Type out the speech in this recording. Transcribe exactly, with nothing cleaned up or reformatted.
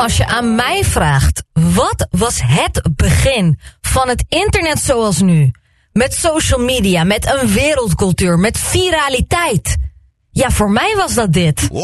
als je aan mij vraagt, wat was het begin van het internet zoals nu? Met social media, met een wereldcultuur, met viraliteit. Ja, voor mij was dat dit.